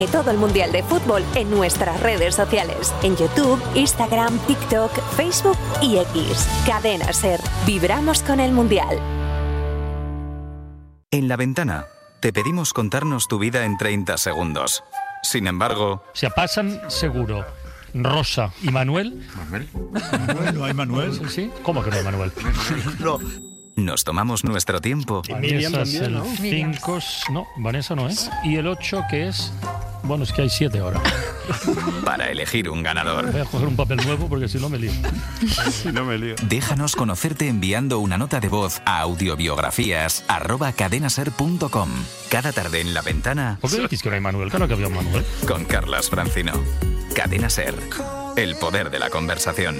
Todo el Mundial de Fútbol en nuestras redes sociales, en YouTube, Instagram, TikTok, Facebook y X. Cadena SER. Vibramos con el Mundial. En La Ventana te pedimos contarnos tu vida en 30 segundos. Sin embargo... Se pasan seguro Rosa y Manuel. ¿Manuel? ¿No hay Manuel? ¿Sí? ¿Cómo que no hay Manuel? No. Nos tomamos nuestro tiempo. Vanessa es el 5, no, Vanessa no es. Y el 8 que es... Bueno, es que hay 7 ahora. Para elegir un ganador. Voy a coger un papel nuevo porque si no me lío. Déjanos conocerte enviando una nota de voz a audiobiografías@cadenaser.com. Cada tarde en La Ventana. ¿Por qué decís que no hay Manuel? Claro que había un Manuel. Con Carlas Francino. Cadena Ser. El poder de la conversación.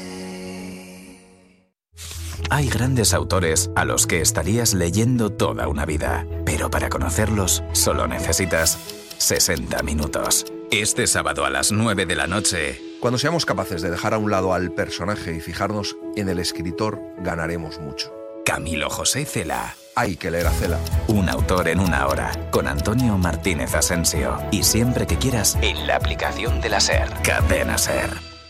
Hay grandes autores a los que estarías leyendo toda una vida, pero para conocerlos solo necesitas 60 minutos. Este sábado a las 9 de la noche. Cuando seamos capaces de dejar a un lado al personaje y fijarnos en el escritor, ganaremos mucho. Camilo José Cela. Hay que leer a Cela. Un autor en una hora, con Antonio Martínez Asensio. Y siempre que quieras, en la aplicación de la SER. Cadena SER.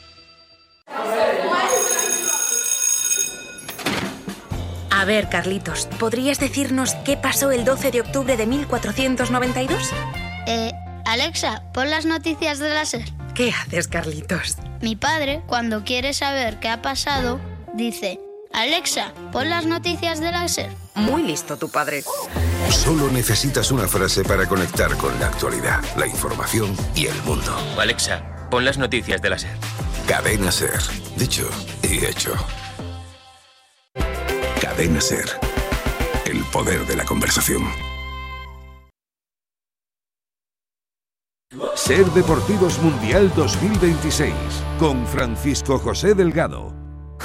A ver, Carlitos, ¿podrías decirnos qué pasó el 12 de octubre de 1492? Alexa, pon las noticias de la SER. ¿Qué haces, Carlitos? Mi padre, cuando quiere saber qué ha pasado, dice: Alexa, pon las noticias de la SER. Muy listo tu padre. Solo necesitas una frase para conectar con la actualidad, la información y el mundo. Alexa, pon las noticias de la SER. Cadena SER. Dicho y hecho. Cadena SER. El poder de la conversación. SER Deportivos Mundial 2026 con Francisco José Delgado.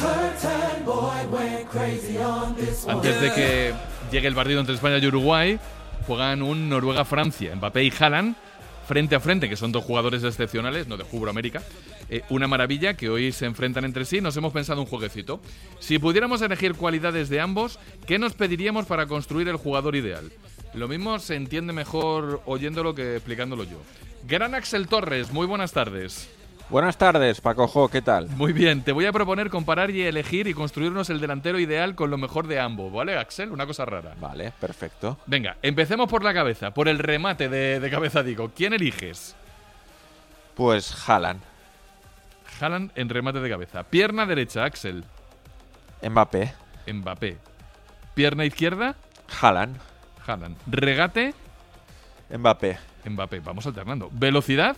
Antes de que llegue el partido entre España y Uruguay, juegan un Noruega-Francia, Mbappé y Haaland, frente a frente, que son dos jugadores excepcionales, no de fútbol América. Una maravilla, que hoy se enfrentan entre sí. Nos hemos pensado un jueguecito. Si pudiéramos elegir cualidades de ambos, ¿qué nos pediríamos para construir el jugador ideal? Lo mismo se entiende mejor oyéndolo que explicándolo yo. Gran Axel Torres, muy buenas tardes. Buenas tardes, Paco Jo, ¿qué tal? Muy bien, te voy a proponer comparar y elegir y construirnos el delantero ideal con lo mejor de ambos, ¿vale, Axel? Una cosa rara. Vale, perfecto. Venga, empecemos por la cabeza, por el remate de cabeza, digo. ¿Quién eliges? Pues Haaland. Haaland en remate de cabeza. Pierna derecha, Axel. Mbappé. Mbappé. Pierna izquierda. Haaland. Haaland. Regate. Mbappé. Mbappé, vamos alternando. Velocidad.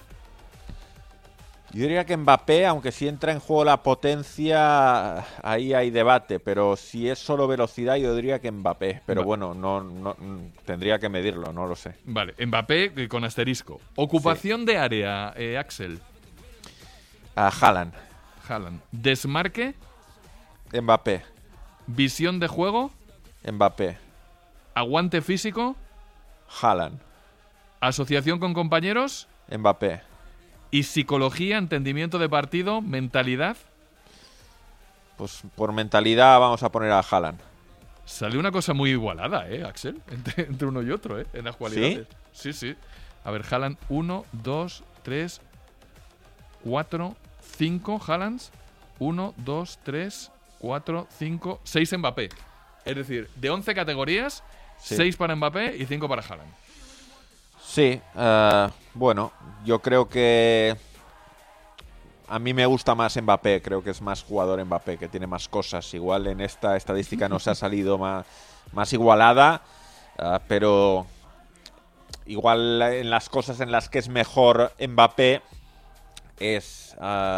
Yo diría que Mbappé, aunque si entra en juego la potencia, ahí hay debate, pero si es solo velocidad, yo diría que Mbappé. Pero bueno, no tendría que medirlo, no lo sé. Vale, Mbappé con asterisco. Ocupación de área, Axel. Haaland. Haaland. Desmarque. Mbappé. Visión de juego. Mbappé. Aguante físico. Haaland. Asociación con compañeros. Mbappé. ¿Y psicología, entendimiento de partido, mentalidad? Pues por mentalidad vamos a poner a Haaland. Sale una cosa muy igualada, Axel? Entre uno y otro, en las cualidades. ¿Sí? Sí. A ver, Haaland, 1, 2, 3, 4, 5 Haalands. 1, 2, 3, 4, 5, 6 Mbappé. Es decir, de 11 categorías, 6 para Mbappé y 5 para Haaland. Sí, bueno, yo creo que a mí me gusta más Mbappé, creo que es más jugador Mbappé, que tiene más cosas. Igual en esta estadística nos ha salido más igualada, pero igual en las cosas en las que es mejor Mbappé es...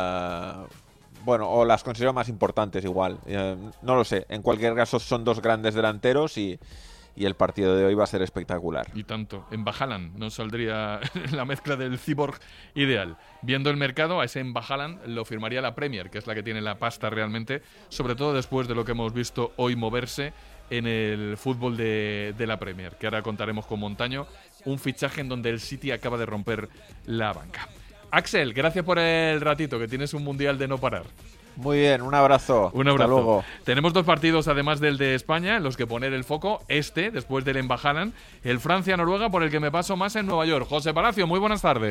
bueno, o las considero más importantes igual. No lo sé, en cualquier caso son dos grandes delanteros y el partido de hoy va a ser espectacular. Y tanto. En Haaland no saldría la mezcla del cyborg ideal. Viendo el mercado, a ese Haaland lo firmaría la Premier, que es la que tiene la pasta realmente, sobre todo después de lo que hemos visto hoy moverse en el fútbol de la Premier, que ahora contaremos con Montaño, un fichaje en donde el City acaba de romper la banca. Axel, gracias por el ratito, que tienes un mundial de no parar. Muy bien, un abrazo. Un abrazo. Hasta luego. Tenemos 2 partidos, además del de España, en los que poner el foco. Después del Haaland, el Francia-Noruega, por el que me paso más en Nueva York. José Palacio, muy buenas tardes.